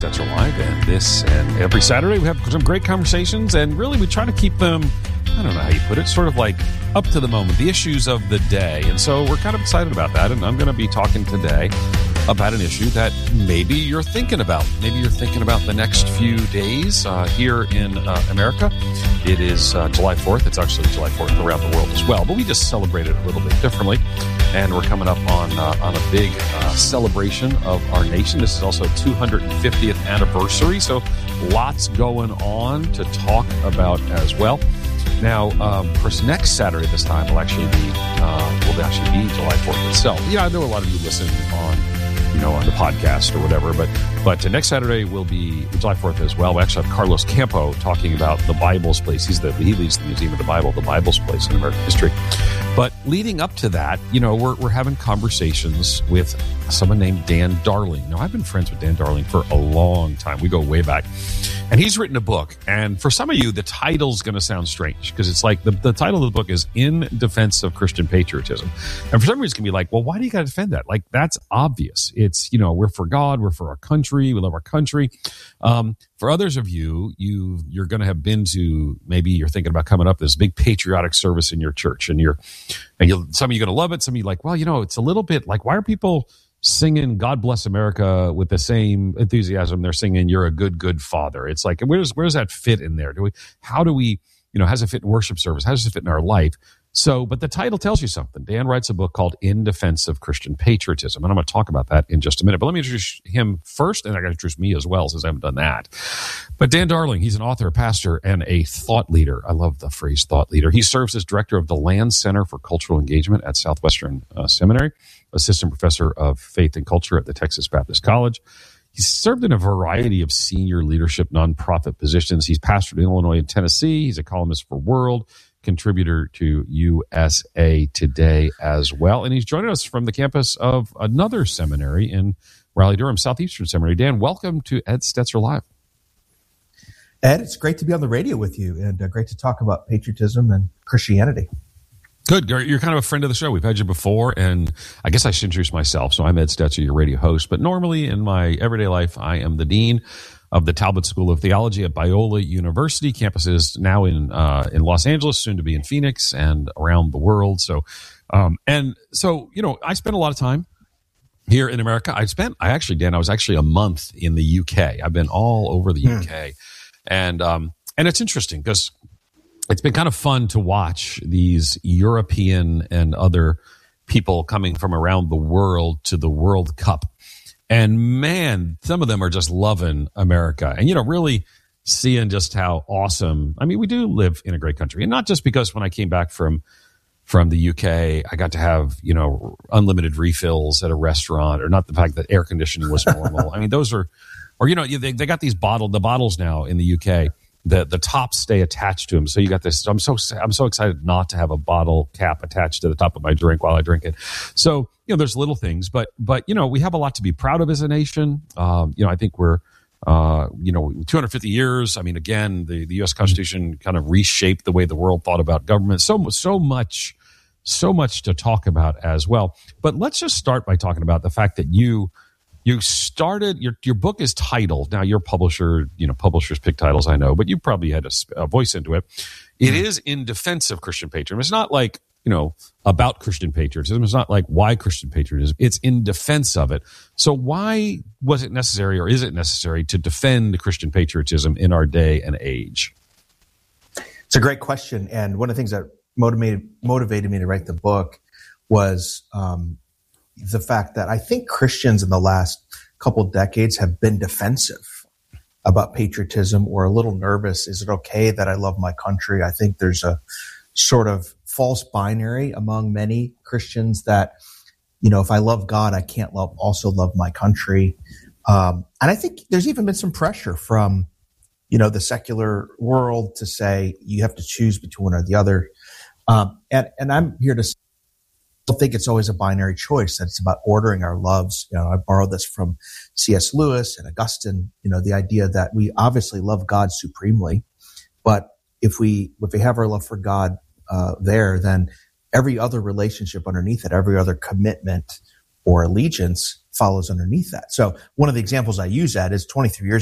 That's Live, and this and every Saturday we have some great conversations, and really we try to keep them, I don't know how you put it, sort of like up to the moment, the issues of the day. And so we're kind of excited about that, and I'm going to be talking today about an issue that maybe you're thinking about. Maybe you're thinking about the next few days here in America. It is July 4th. It's actually July 4th around the world as well, but we just celebrate it a little bit differently. And we're coming up on a big celebration of our nation. This is also 250th anniversary, so lots going on to talk about as well. Now, of course, next Saturday this time will actually be July 4th itself. Yeah, I know a lot of you listen on the podcast or whatever, but next Saturday will be July 4th as well. We actually have Carlos Campo talking about the Bible's place. He leads the Museum of the Bible's place in American history. But leading up to that, we're having conversations with someone named Dan Darling. Now, I've been friends with Dan Darling for a long time. We go way back. And he's written a book. And for some of you, the title's going to sound strange because it's like the title of the book is In Defense of Christian Patriotism. And for some reason, it's going to be like, well, why do you got to defend that? Like, that's obvious. It's, we're for God, we're for our country, we love our country. For others of you, you're going to have been to, maybe you're thinking about coming up this big patriotic service in your church, and some of you are going to love it. Some of you like, well, it's a little bit like, why are people singing God Bless America with the same enthusiasm they're singing You're a Good, Good Father? It's like, where does that fit in there? How does it fit in worship service? How does it fit in our life? So, but the title tells you something. Dan writes a book called In Defense of Christian Patriotism, and I'm going to talk about that in just a minute. But let me introduce him first, and I got to introduce me as well, since I haven't done that. But Dan Darling, he's an author, a pastor, and a thought leader. I love the phrase thought leader. He serves as director of the Land Center for Cultural Engagement at Southwestern Seminary, assistant professor of faith and culture at the Texas Baptist College. He's served in a variety of senior leadership nonprofit positions. He's pastored in Illinois and Tennessee. He's a columnist for World, contributor to USA Today as well. And he's joining us from the campus of another seminary in Raleigh-Durham, Southeastern Seminary. Dan, welcome to Ed Stetzer Live. Ed, it's great to be on the radio with you, and great to talk about patriotism and Christianity. Good. You're kind of a friend of the show. We've had you before, and I guess I should introduce myself. So I'm Ed Stetzer, your radio host, but normally in my everyday life, I am the dean of the Talbot School of Theology at Biola University. Campuses now in Los Angeles, soon to be in Phoenix and around the world. So, I spent a lot of time here in America. Dan, I was actually a month in the UK. I've been all over the UK, and it's interesting because it's been kind of fun to watch these European and other people coming from around the world to the World Cup. And man, some of them are just loving America and, really seeing just how awesome. I mean, we do live in a great country, and not just because when I came back from the UK, I got to have, unlimited refills at a restaurant, or not the fact that air conditioning was normal. I mean, those are, they got the bottles now in the UK. The tops stay attached to them. So you got this. I'm so excited not to have a bottle cap attached to the top of my drink while I drink it. So, there's little things, but we have a lot to be proud of as a nation. I think we're, 250 years. I mean, again, the U.S. Constitution kind of reshaped the way the world thought about government. So much to talk about as well. But let's just start by talking about the fact that you started, your book is titled, now your publisher, publishers pick titles, I know, but you probably had a voice into it. It is In Defense of Christian Patriotism. It's not like, about Christian patriotism. It's not like why Christian patriotism. It's in defense of it. So why was it necessary, or is it necessary, to defend Christian patriotism in our day and age? It's a great question. And one of the things that motivated me to write the book was the fact that I think Christians in the last couple decades have been defensive about patriotism, or a little nervous. Is it okay that I love my country? I think there's a sort of false binary among many Christians that, if I love God, I can't also love my country. And I think there's even been some pressure from, the secular world to say you have to choose between one or the other. And I'm here to don't think it's always a binary choice, that it's about ordering our loves. I borrowed this from C.S. Lewis and Augustine, the idea that we obviously love God supremely, but if we have our love for God then every other relationship underneath it, every other commitment or allegiance follows underneath that. So one of the examples I use that is 23 years